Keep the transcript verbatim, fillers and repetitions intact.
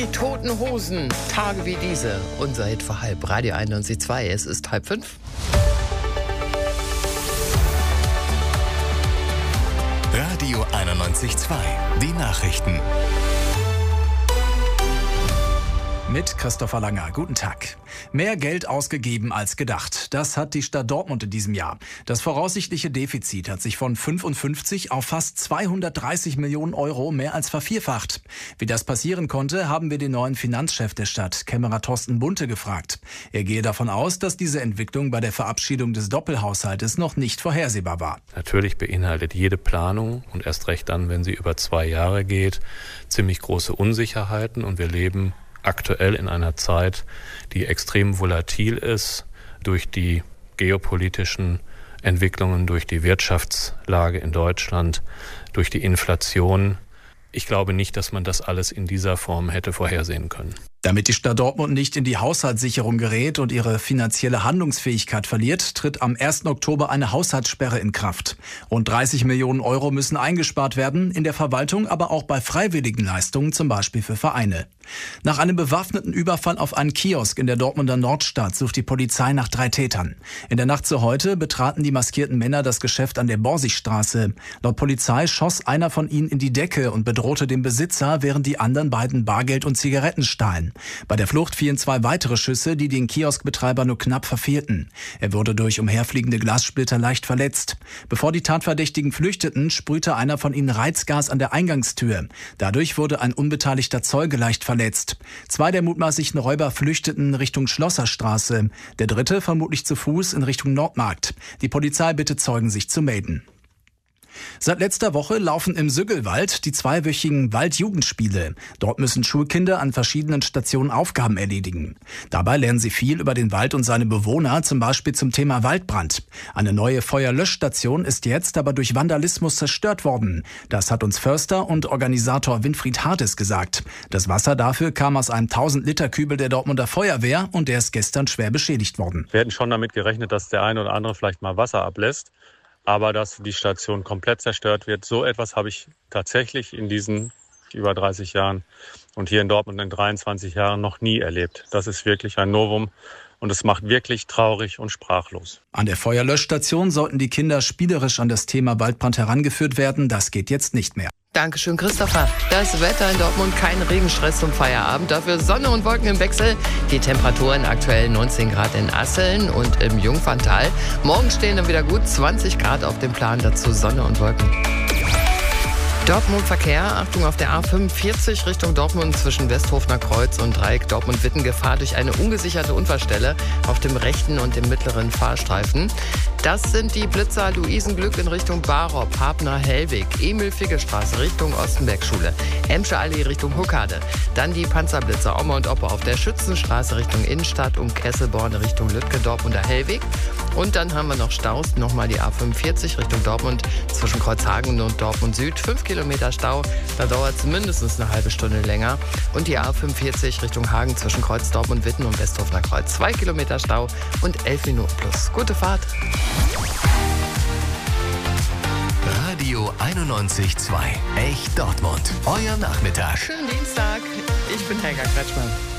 Die Toten Hosen, Tage wie diese. Unser Hit vor halb, Radio einundneunzig Komma zwei. Es ist halb fünf. Radio einundneunzig Komma zwei. Die Nachrichten. Mit Christopher Langer. Guten Tag. Mehr Geld ausgegeben als gedacht. Das hat die Stadt Dortmund in diesem Jahr. Das voraussichtliche Defizit hat sich von fünfundfünfzig auf fast zweihundertdreißig Millionen Euro mehr als vervierfacht. Wie das passieren konnte, haben wir den neuen Finanzchef der Stadt, Kämmerer Thorsten Bunte, gefragt. Er gehe davon aus, dass diese Entwicklung bei der Verabschiedung des Doppelhaushaltes noch nicht vorhersehbar war. Natürlich beinhaltet jede Planung und erst recht dann, wenn sie über zwei Jahre geht, ziemlich große Unsicherheiten, und wir leben aktuell in einer Zeit, die extrem volatil ist durch die geopolitischen Entwicklungen, durch die Wirtschaftslage in Deutschland, durch die Inflation. Ich glaube nicht, dass man das alles in dieser Form hätte vorhersehen können. Damit die Stadt Dortmund nicht in die Haushaltssicherung gerät und ihre finanzielle Handlungsfähigkeit verliert, tritt am ersten Oktober eine Haushaltssperre in Kraft. Rund dreißig Millionen Euro müssen eingespart werden, in der Verwaltung, aber auch bei freiwilligen Leistungen, zum Beispiel für Vereine. Nach einem bewaffneten Überfall auf einen Kiosk in der Dortmunder Nordstadt sucht die Polizei nach drei Tätern. In der Nacht zu heute betraten die maskierten Männer das Geschäft an der Borsigstraße. Laut Polizei schoss einer von ihnen in die Decke und bedrohte den Besitzer, während die anderen beiden Bargeld und Zigaretten stahlen. Bei der Flucht fielen zwei weitere Schüsse, die den Kioskbetreiber nur knapp verfehlten. Er wurde durch umherfliegende Glassplitter leicht verletzt. Bevor die Tatverdächtigen flüchteten, sprühte einer von ihnen Reizgas an der Eingangstür. Dadurch wurde ein unbeteiligter Zeuge leicht verletzt. Zwei der mutmaßlichen Räuber flüchteten Richtung Schlosserstraße. Der dritte vermutlich zu Fuß in Richtung Nordmarkt. Die Polizei bittet Zeugen, sich zu melden. Seit letzter Woche laufen im Süggelwald die zweiwöchigen Waldjugendspiele. Dort müssen Schulkinder an verschiedenen Stationen Aufgaben erledigen. Dabei lernen sie viel über den Wald und seine Bewohner, zum Beispiel zum Thema Waldbrand. Eine neue Feuerlöschstation ist jetzt aber durch Vandalismus zerstört worden. Das hat uns Förster und Organisator Winfried Hartes gesagt. Das Wasser dafür kam aus einem tausend Liter Kübel der Dortmunder Feuerwehr, und der ist gestern schwer beschädigt worden. Wir hätten schon damit gerechnet, dass der eine oder andere vielleicht mal Wasser ablässt. Aber dass die Station komplett zerstört wird, so etwas habe ich tatsächlich in diesen über dreißig Jahren und hier in Dortmund in dreiundzwanzig Jahren noch nie erlebt. Das ist wirklich ein Novum, und es macht wirklich traurig und sprachlos. An der Feuerlöschstation sollten die Kinder spielerisch an das Thema Waldbrand herangeführt werden. Das geht jetzt nicht mehr. Dankeschön, Christopher. Das Wetter in Dortmund, kein Regenstress zum Feierabend, dafür Sonne und Wolken im Wechsel. Die Temperaturen aktuell neunzehn Grad in Asseln und im Jungferntal. Morgen stehen dann wieder gut zwanzig Grad auf dem Plan, dazu Sonne und Wolken. Dortmund Verkehr, Achtung auf der A fünfundvierzig Richtung Dortmund zwischen Westhofener Kreuz und Dreieck Dortmund-Witten, Gefahr durch eine ungesicherte Unfallstelle auf dem rechten und dem mittleren Fahrstreifen. Das sind die Blitzer Luisenglück in Richtung Barop, Habner-Hellweg, Emil-Figge-Straße Richtung Ostenberg-Schule, Emscher Allee Richtung Huckade. Dann die Panzerblitzer Oma und Oppe auf der Schützenstraße Richtung Innenstadt und Kesselborn Richtung Lütke, Dortmunder Hellweg. Und dann haben wir noch Staus, nochmal die A fünfundvierzig Richtung Dortmund zwischen Kreuzhagen und Dortmund Süd. Fünf Kilometer Stau, da dauert es mindestens eine halbe Stunde länger. Und die A fünfundvierzig Richtung Hagen zwischen Kreuz Dortmund Witten und Westhofener Kreuz. Zwei Kilometer Stau und elf Minuten plus. Gute Fahrt. Radio einundneunzig Komma zwei. Echt Dortmund. Euer Nachmittag. Schönen Dienstag. Ich bin Helga Kretschmann.